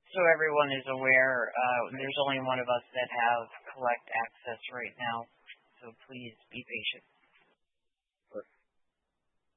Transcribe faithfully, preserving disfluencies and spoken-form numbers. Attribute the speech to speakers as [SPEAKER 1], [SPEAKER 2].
[SPEAKER 1] So everyone is aware, uh, there's only one of us that have collect access right now, so please be patient.